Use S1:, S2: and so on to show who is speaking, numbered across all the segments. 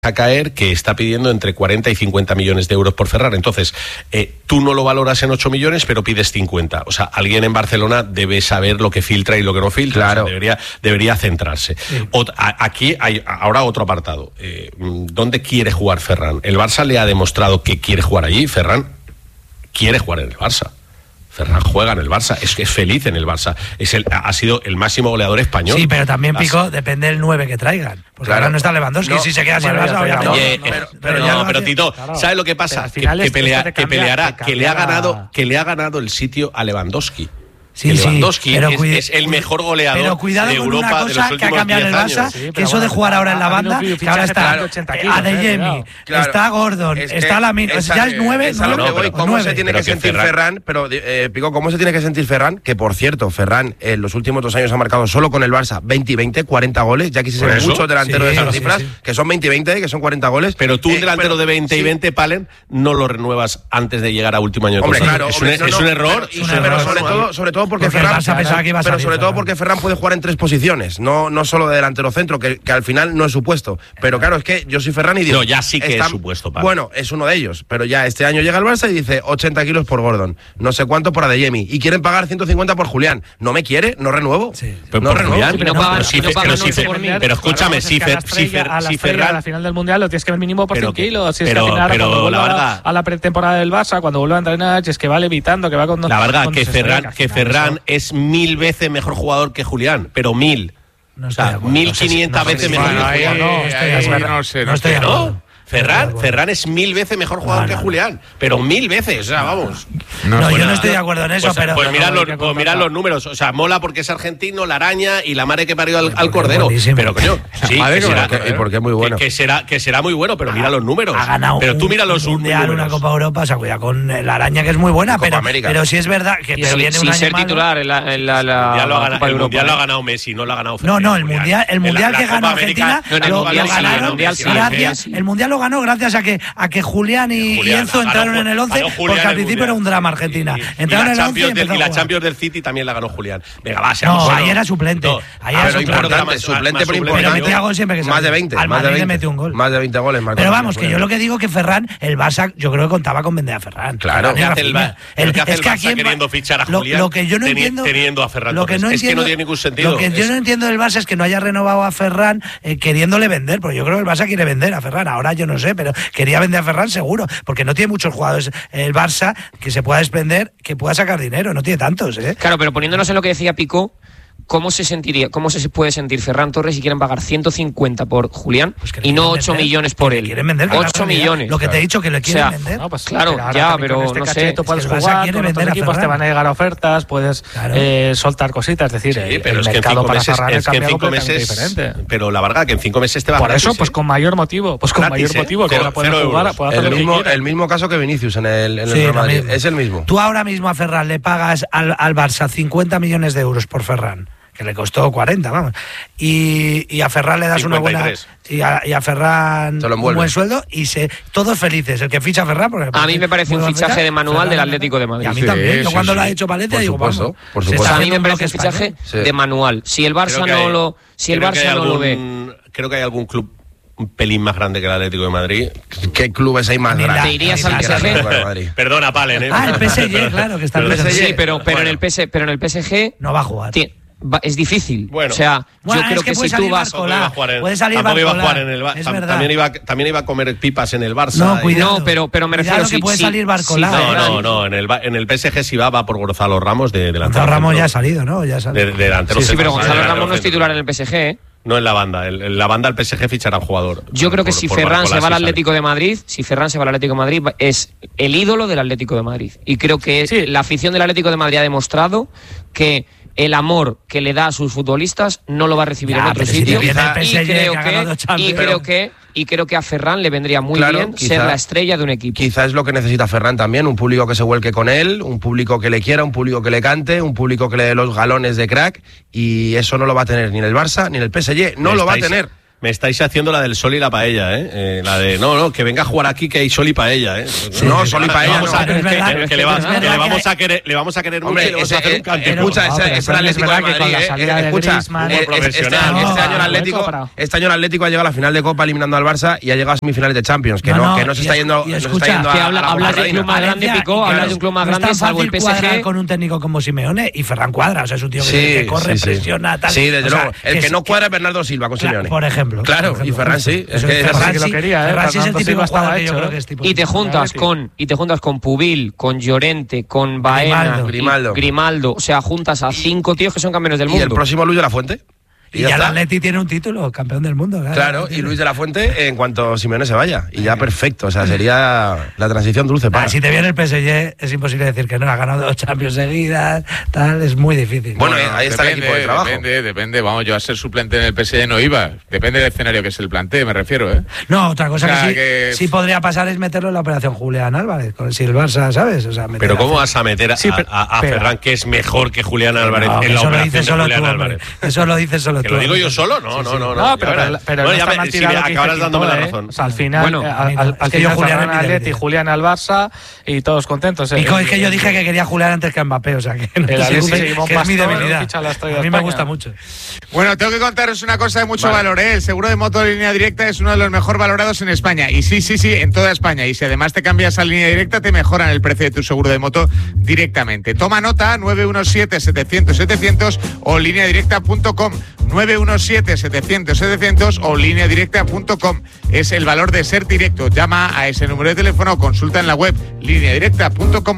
S1: a caer que está pidiendo entre 40 y 50 millones de euros por Ferran. Entonces, tú no lo valoras en 8 millones, pero pides 50. O sea, alguien en Barcelona debe saber lo que filtra y lo que no filtra.
S2: Claro.
S1: O sea, debería centrarse. Sí. Aquí hay ahora otro apartado. ¿Dónde quiere jugar Ferran? El Barça le ha demostrado que quiere jugar allí. Ferran quiere jugar en el Barça. Ferran juega en el Barça, es feliz en el Barça, ha sido el máximo goleador español.
S3: Sí, pero también, Pico, depende del 9 que traigan. Porque claro, ahora no está Lewandowski, si se queda sin el Barça, obviamente.
S1: Pero Tito, ¿sabes lo que pasa? Que le ha ganado el sitio a Lewandowski.
S3: Sí,
S1: Lewandowski es el mejor goleador de Europa de los últimos 10 años.
S3: Que ha cambiado el Barça, sí, que eso de jugar ahora en la banda, que ahora está Adeyemi, está Gordon, está Lamine, ya es 9.
S2: ¿Cómo se tiene que sentir Ferran? Pero, Pico, ¿cómo se tiene que sentir Ferran? Que, por cierto, Ferran en los últimos 2 años ha marcado solo con el Barça 20 y 20, 40 goles. Ya quisiesen muchos delanteros de esas cifras, que son 20 y 20, que son 40 goles.
S1: Pero tú, un delantero de 20 y 20, Palen, no lo renuevas antes de llegar a último año de
S2: contrato.
S1: Es un error.
S2: Pero sobre todo porque Ferran, sobre todo porque Ferran puede jugar en 3 posiciones, no solo de delantero centro, que al final no es su puesto. Pero claro, es que yo soy Ferran y digo...
S1: No, ya sí que es su puesto, Pablo.
S2: Bueno, es uno de ellos, pero ya este año llega al Barça y dice 80 kilos por Gordon, no sé cuánto por Adeyemi, y quieren pagar 150 por Julián. ¿No me quiere? ¿No renuevo?
S3: Sí.
S1: Pero
S2: no renuevo.
S1: Pero escúchame, si Ferran...
S4: A la final del Mundial lo tienes que ver mínimo por 100 kilos. Si es que
S1: al
S4: final, cuando vuelve
S1: a
S4: la pretemporada del Barça, cuando vuelve a entrenar, es que va levitando, que va con...
S1: La verdad, que Ferran es 1000 veces mejor jugador que Julián, pero 1000. O sea, 1500 veces mejor que Julián.
S3: No estoy de acuerdo.
S1: Ferran es 1000 veces mejor jugador que Julián, pero 1000 veces, o sea, vamos.
S3: Yo no estoy de acuerdo en eso, pero...
S1: Pues mirad los números, o sea, mola porque es argentino, la araña y la madre que parió al cordero. Pero coño, sí,
S2: y porque es muy bueno.
S1: Que será muy bueno, pero mira los números.
S3: Ha ganado
S1: pero tú mira los
S3: Mundial,
S1: números.
S3: Una Copa Europa, o sea, cuidado con la araña, que es muy buena, pero sí es verdad que viene un año
S5: ser titular en la
S1: el Mundial lo ha ganado Messi, no lo ha ganado Ferran.
S3: No, el Mundial que ganó Argentina lo ganaron gracias, el Mundial lo ganó gracias a que Julián y Enzo entraron en el 11, porque al principio era un drama Argentina. Entraron en el 11
S1: y la Champions del City también la ganó Julián. Venga, va,
S3: ahí era suplente. Ahí era
S2: suplente, pero
S3: importante. Pero metía gol siempre que
S2: más de 20.
S3: Al Madrid le metió un gol.
S2: Más de 20 goles.
S3: Pero vamos, que yo lo que digo que Ferran, el Barça, yo creo que contaba con vender a Ferran.
S1: Claro. ¿Qué hace el Barça queriendo fichar a Julián
S3: lo que yo no entiendo,
S1: teniendo a Ferran Torres? Es que no tiene ningún sentido.
S3: Lo que yo no entiendo del Barça es que no haya renovado a Ferran queriéndole vender, porque yo creo que el Barça quiere vender a Ferran. Ahora yo no sé, pero quería vender a Ferran seguro, porque no tiene muchos jugadores el Barça que se pueda desprender, que pueda sacar dinero, no tiene tantos, ¿eh?
S5: Claro, pero poniéndonos en lo que decía Pico, ¿cómo se puede sentir Ferran Torres si quieren pagar 150 por Julián y no 8 millones por él?
S3: Quieren vender
S5: 8 millones.
S3: Lo que te he dicho, que le quieren vender.
S4: No, pues
S5: claro, ya, pero
S4: este
S5: no sé.
S4: Tú puedes jugar, con otros equipos te van a llegar ofertas, puedes soltar cositas, es decir,
S1: pero
S4: el
S1: es que
S4: mercado para Ferran
S1: es que en 5 meses
S4: diferente.
S1: Pero la verdad que en 5 meses te va a
S4: por eso, pues con mayor motivo, que ahora puede jugar, puede hacer
S2: el mismo caso que Vinicius en el Real Madrid, es el mismo.
S3: Tú ahora mismo a Ferran le pagas al Barça 50 millones de euros por Ferran, que le costó 40, vamos. Y a Ferran le das 53. Una buena... Y a Ferran un buen sueldo y todos felices. El que ficha a Ferran...
S5: A mí me parece un fichaje de manual del Atlético de Madrid.
S3: Y a mí también. Yo cuando lo ha hecho Valencia digo, vamos.
S2: Por supuesto.
S5: A mí me parece un fichaje de manual. Si el Barça no lo ve...
S1: Creo que hay algún club un pelín más grande que el Atlético de Madrid.
S2: ¿Qué clubes hay más grandes?
S5: ¿Te irías al PSG?
S1: Perdona, Palen.
S3: El PSG, claro, que está el PSG.
S5: Sí, pero en el PSG...
S3: No va a jugar.
S5: Es difícil.
S1: Bueno,
S5: o sea, yo creo que si tú vas...
S3: Puede salir Barcolá.
S1: También iba a comer pipas en el Barça.
S3: No, cuidado.
S5: No, pero me refiero...
S3: que puede salir Barcolá.
S1: No, en el PSG sí va por Gonzalo Ramos de delantero.
S3: Gonzalo Ramos ya ha salido, ¿no? Ya ha salido.
S1: De delantero.
S5: Sí, pero Gonzalo Ramos no es titular en el PSG, ¿eh?
S1: No en la banda. En la banda el PSG fichará un jugador.
S5: Yo creo que si Ferran se va al Atlético de Madrid, es el ídolo del Atlético de Madrid. Y creo que la afición del Atlético de Madrid ha demostrado que el amor que le da a sus futbolistas no lo va a recibir en otro sitio. Y creo que a Ferran le vendría muy bien ser la estrella de un equipo.
S2: Quizás es lo que necesita Ferran también, un público que se vuelque con él, un público que le quiera, un público que le cante, un público que le dé los galones de crack, y eso no lo va a tener ni en el Barça ni en el PSG, no lo va a tener.
S1: Me estáis haciendo la del sol y la paella, ¿eh? La de, no, que venga a jugar aquí que hay sol y paella, ¿eh?
S2: Sí, no, sol y paella no.
S1: Le vamos a querer
S2: hombre,
S1: mucho y le vamos a hacer un cante.
S2: Escucha, es el Atlético de Madrid, escucha, este año el Atlético ha llegado a la final de Copa eliminando al Barça y ha llegado a semifinales de Champions, que no se está yendo a
S5: hablas de un club más grande, Pico, hablas de un club más grande, salvo el PSG.
S3: Con un técnico como Simeone y Ferran cuadra, o sea, es un tío que corre, presiona, tal.
S2: Sí, desde luego. El que no cuadra es Bernardo Silva con Simeone.
S3: Por ejemplo.
S2: Claro, y Ferran sí.
S3: Es que lo quería, Ferran sí es el típico jugador que yo creo que es tipo.
S5: Y te juntas con Pubil, con Llorente, con Baena, Grimaldo. O sea, juntas a 5 tíos que son campeones del mundo.
S2: ¿Y el próximo Luis de la Fuente?
S3: Y ya el Atleti tiene un título, campeón del mundo.
S2: Claro, y Luis de la Fuente en cuanto Simeone se vaya. Y ya perfecto, o sea, sería la transición dulce para.
S3: Si te viene el PSG, es imposible decir que no, ha ganado 2 Champions seguidas, tal, es muy difícil.
S2: Bueno, ahí está el equipo de trabajo.
S6: Depende, vamos, yo a ser suplente en el PSG no iba. Depende del escenario que se le plantee, me refiero, ¿eh?
S3: No, otra cosa sí podría pasar es meterlo en la operación Julián Álvarez, si el Barça, ¿sabes? O sea,
S1: pero ¿cómo vas a meter a Ferran, que es mejor que Julián Álvarez en la operación de Julián Álvarez?
S3: Eso lo dices solo tú.
S1: ¿Que lo digo yo solo? No.
S4: Pero
S1: bueno,
S4: ya me
S1: acabarás dándome la razón.
S4: O sea, al final, al final Julián al Atleti y Julián al Barça y todos contentos.
S3: Y es que yo dije que quería Julián antes que a Mbappé, o sea, que es mi debilidad. A mí me gusta mucho.
S6: Bueno, tengo que contaros una cosa de mucho valor, ¿eh? El seguro de moto de Línea Directa es uno de los mejor valorados en España. Y sí, en toda España. Y si además te cambias a Línea Directa, te mejoran el precio de tu seguro de moto directamente. Toma nota, 917-700-700 o lineadirecta.com. 917-700-700 o lineadirecta.com. Es el valor de ser directo. Llama a ese número de teléfono o consulta en la web lineadirecta.com.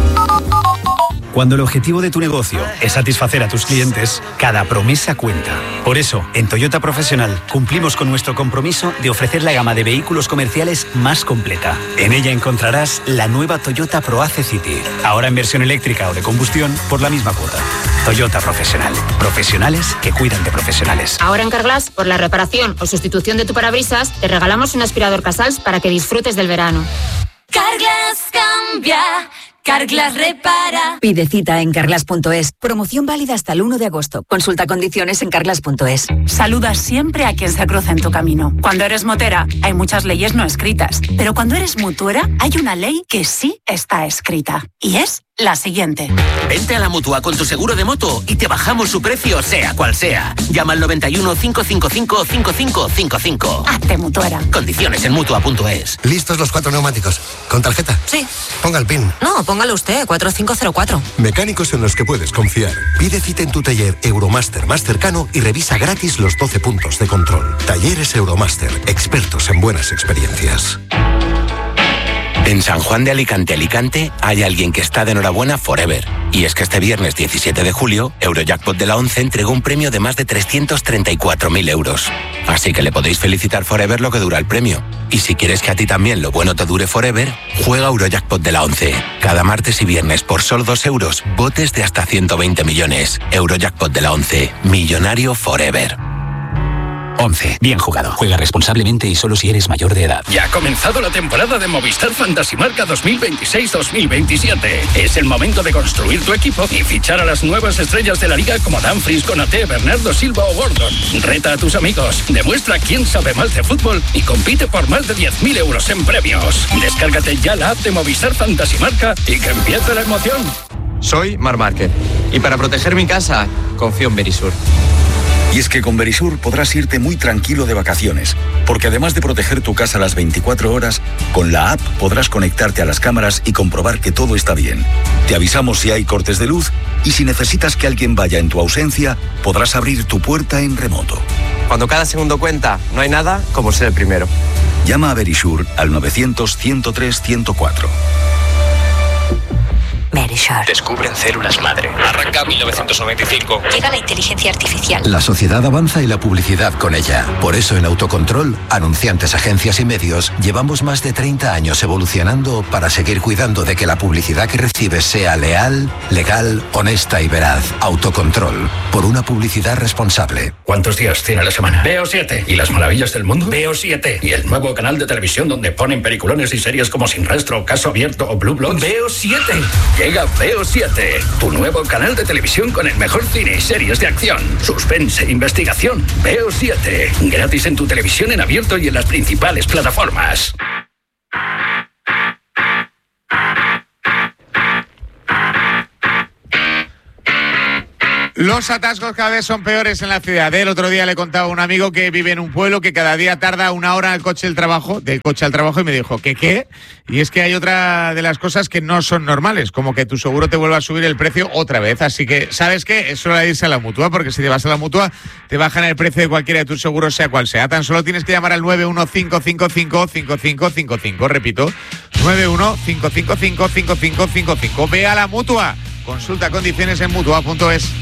S7: Cuando el objetivo de tu negocio es satisfacer a tus clientes, cada promesa cuenta. Por eso, en Toyota Profesional cumplimos con nuestro compromiso de ofrecer la gama de vehículos comerciales más completa. En ella encontrarás la nueva Toyota ProAce City, ahora en versión eléctrica o de combustión por la misma cuota. Toyota Profesional. Profesionales que cuidan de profesionales.
S8: Ahora en Carglass, por la reparación o sustitución de tu parabrisas, te regalamos un aspirador Casals para que disfrutes del verano.
S9: Carglass cambia. Carglass repara.
S10: Pide cita en carglass.es. Promoción válida hasta el 1 de agosto. Consulta condiciones en carglass.es.
S11: Saludas siempre a quien se cruza en tu camino. Cuando eres motera, hay muchas leyes no escritas. Pero cuando eres mutuera, hay una ley que sí está escrita. Y es la siguiente.
S12: Vente a la Mutua con tu seguro de moto y te bajamos su precio, sea cual sea. Llama al 91 555 5555.
S11: Hazte mutuera.
S12: Condiciones en Mutua.es.
S13: ¿Listos los 4 neumáticos? ¿Con tarjeta?
S14: Sí.
S13: Ponga el PIN.
S14: No, póngalo usted, 4504.
S13: Mecánicos en los que puedes confiar. Pide cita en tu taller Euromaster más cercano y revisa gratis los 12 puntos de control. Talleres Euromaster, expertos en buenas experiencias.
S12: En San Juan de Alicante, hay alguien que está de enhorabuena forever. Y es que este viernes 17 de julio, Eurojackpot de la 11 entregó un premio de más de 334.000 euros. Así que le podéis felicitar forever lo que dura el premio. Y si quieres que a ti también lo bueno te dure forever, juega Eurojackpot de la 11. Cada martes y viernes por solo 2 euros, botes de hasta 120 millones. Eurojackpot de la 11. Millonario forever.
S15: 11. Bien jugado. Juega responsablemente y solo si eres mayor de edad.
S16: Ya ha comenzado la temporada de Movistar Fantasy Marca 2026-2027. Es el momento de construir tu equipo y fichar a las nuevas estrellas de la liga como Dumfries, Konaté, Bernardo Silva o Gordon. Reta a tus amigos, demuestra quién sabe más de fútbol y compite por más de 10.000 euros en premios. Descárgate ya la app de Movistar Fantasy Marca y que empiece la emoción.
S17: Soy Marc Márquez y para proteger mi casa confío en Verisur.
S18: Y es que con Verisur podrás irte muy tranquilo de vacaciones, porque además de proteger tu casa las 24 horas, con la app podrás conectarte a las cámaras y comprobar que todo está bien. Te avisamos si hay cortes de luz y si necesitas que alguien vaya en tu ausencia, podrás abrir tu puerta en remoto.
S17: Cuando cada segundo cuenta, no hay nada como ser el primero.
S18: Llama a Verisur al 900-103-104.
S10: Verisur.
S15: Descubren células madre.
S19: Arranca 1995.
S10: Llega la inteligencia artificial.
S20: La sociedad avanza y la publicidad con ella. Por eso en Autocontrol, anunciantes, agencias y medios, llevamos más de 30 años evolucionando para seguir cuidando de que la publicidad que recibes sea leal, legal, honesta y veraz. Autocontrol. Por una publicidad responsable.
S16: ¿Cuántos días tiene la semana? Veo 7. ¿Y las maravillas del mundo? Veo 7. ¿Y el nuevo canal de televisión donde ponen peliculones y series como Sin Rastro, Caso Abierto o Blue Bloods? Veo 7. Llega Veo 7, tu nuevo canal de televisión con el mejor cine y series de acción, suspense, investigación. Veo 7, gratis en tu televisión en abierto y en las principales plataformas.
S6: Los atascos cada vez son peores en la ciudad. El otro día le contaba a un amigo que vive en un pueblo que cada día tarda 1 hora del coche al trabajo, y me dijo, ¿qué? Y es que hay otra de las cosas que no son normales, como que tu seguro te vuelva a subir el precio otra vez. Así que, ¿sabes qué? Es hora de irse a la Mutua, porque si te vas a la Mutua, te bajan el precio de cualquiera de tus seguros, sea cual sea. Tan solo tienes que llamar al 915555555. Repito, 915555555. Ve a la Mutua. Consulta condiciones en Mutua.es.